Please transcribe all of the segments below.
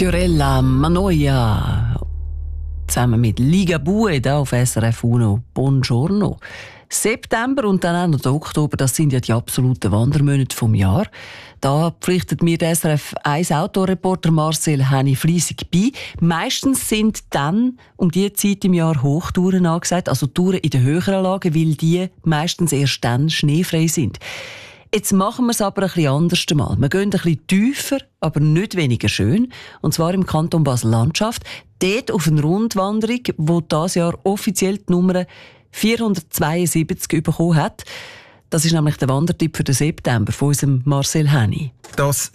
Fiorella Manoia zusammen mit Ligabue da auf SRF Uno. Buongiorno. September und dann auch noch der Oktober, das sind ja die absoluten Wandermonate vom Jahr. Da pflichtet mir der SRF 1 Autoreporter Marcel Henny fleissig bei. Meistens sind dann um diese Zeit im Jahr Hochtouren angesagt, also Touren in den höheren Lagen, weil die meistens erst dann schneefrei sind. Jetzt machen wir es aber ein bisschen anders mal. Wir gehen ein bisschen tiefer, aber nicht weniger schön. Und zwar im Kanton Basel-Landschaft. Dort auf eine Rundwanderung, die dieses Jahr offiziell die Nummer 472 bekommen hat. Das ist nämlich der Wandertipp für den September von unserem Marcel Henny. Das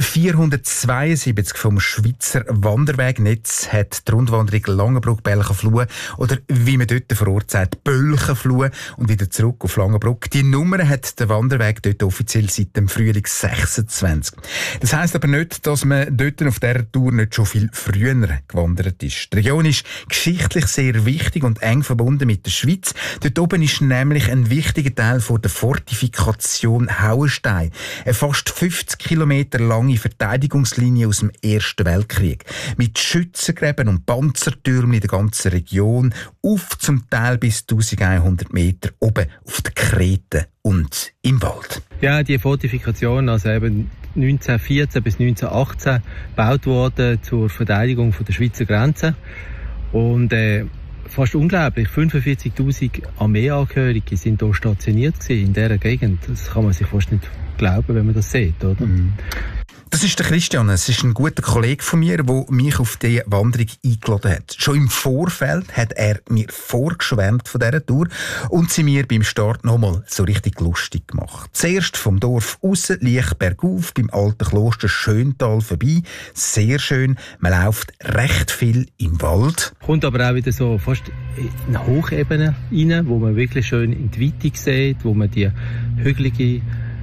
472 vom Schweizer Wanderwegnetz hat die Rundwanderung Langenbruck-Belchenfluh oder wie man dort vor Ort sagt, Bölchenfluh und wieder zurück auf Langenbruck. Die Nummer hat der Wanderweg dort offiziell seit dem Frühling 26. Das heisst aber nicht, dass man dort auf dieser Tour nicht schon viel früher gewandert ist. Die Region ist geschichtlich sehr wichtig und eng verbunden mit der Schweiz. Dort oben ist nämlich ein wichtiger Teil von der Fortifikation Hauenstein. Eine fast 50 Kilometer lange Verteidigungslinie aus dem Ersten Weltkrieg. Mit Schützengräben und Panzertürmen in der ganzen Region, auf zum Teil bis 1100 Meter oben auf den Kreten und im Wald. Ja, die Fortifikation, also eben 1914 bis 1918 gebaut worden zur Verteidigung von der Schweizer Grenze. Und fast unglaublich, 45'000 Armeeangehörige sind hier stationiert in dieser Gegend. Das kann man sich fast nicht glauben, wenn man das sieht, oder? Das ist der Christian. Es ist ein guter Kollege von mir, der mich auf diese Wanderung eingeladen hat. Schon im Vorfeld hat er mir vorgeschwärmt von dieser Tour und sie mir beim Start nochmal so richtig lustig gemacht. Zuerst vom Dorf raus, leicht bergauf, beim alten Kloster Schöntal vorbei. Sehr schön. Man läuft recht viel im Wald. Kommt aber auch wieder so fast in eine Hochebene rein, wo man wirklich schön in die Weite sieht, wo man die hügelige,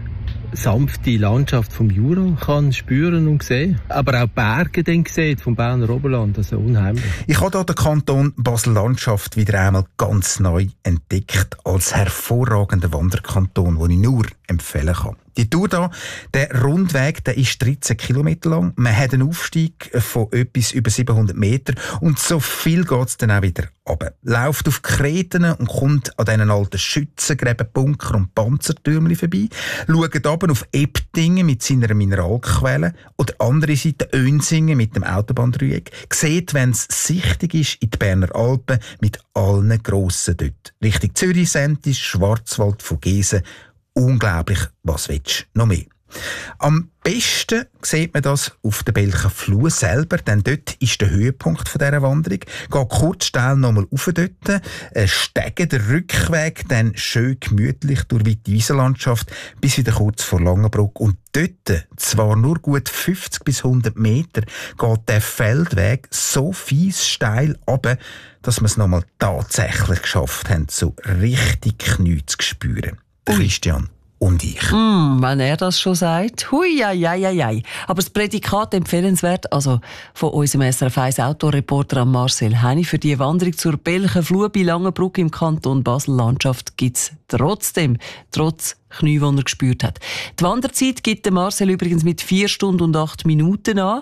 sanfte Landschaft vom Jura kann spüren und sehen. Aber auch Berge dann sieht vom Berner Oberland, also unheimlich. Ich habe hier den Kanton Basel-Landschaft wieder einmal ganz neu entdeckt als hervorragenden Wanderkanton, den ich nur empfehlen kann. Die Tour hier, der Rundweg, der ist 13 Kilometer lang. Man hat einen Aufstieg von etwas über 700 Meter und so viel geht es dann auch wieder runter. Läuft auf Kreten und kommt an diesen alten Schützengräben, Bunker und Panzertürmchen vorbei. Schaut runter auf Ebdingen mit seiner Mineralquelle oder andere Seite Önsingen mit dem Autobahndreieck. Sieht, wenn es sichtig ist, in die Berner Alpen mit allen Grossen dort. Richtung Zürich, Sentis, Schwarzwald, Vogesen. Unglaublich, was willst du noch mehr? Am besten sieht man das auf der Belchenfluh selber, denn dort ist der Höhepunkt dieser Wanderung. Geht kurz steil nochmal rauf dort, steigen den Rückweg, dann schön gemütlich durch weite Wiesenlandschaft bis wieder kurz vor Langenbruck. Und dort, zwar nur gut 50 bis 100 Meter, geht der Feldweg so fies steil runter, dass wir es nochmal tatsächlich geschafft haben, so richtig Knie zu spüren. Christian und ich. Wenn er das schon sagt. Hui, ai. Aber das Prädikat empfehlenswert, also von unserem SRF 1 Autoreporter Marcel Henny, für die Wanderung zur Belchenfluh bei Langenbruck im Kanton Basel-Landschaft gibt es trotzdem, trotz Knie, die er gespürt hat. Die Wanderzeit gibt Marcel übrigens mit 4 Stunden und 8 Minuten an.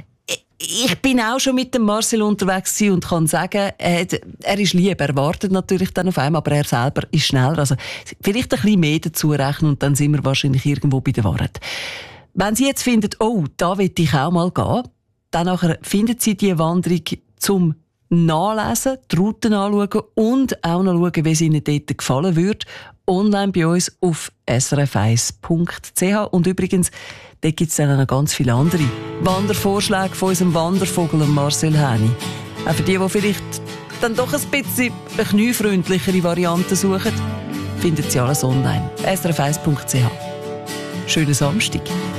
Ich bin auch schon mit dem Marcel unterwegs und kann sagen, er ist lieb. Er wartet natürlich dann auf einem, aber er selber ist schneller. Also vielleicht ein bisschen mehr dazu rechnen und dann sind wir wahrscheinlich irgendwo bei der Wahrheit. Wenn Sie jetzt finden, oh, da will ich auch mal gehen, dann nachher finden Sie die Wanderung zum Nachlesen, die Routen anschauen und auch noch schauen, wie es Ihnen dort gefallen würde, online bei uns auf srf1.ch. Und übrigens, da gibt es dann noch ganz viele andere Wandervorschläge von unserem Wandervogel Marcel Henny. Auch für die vielleicht dann doch ein bisschen eine kniefreundlichere Variante suchen, finden Sie alles online. srf1.ch. Schönen Samstag.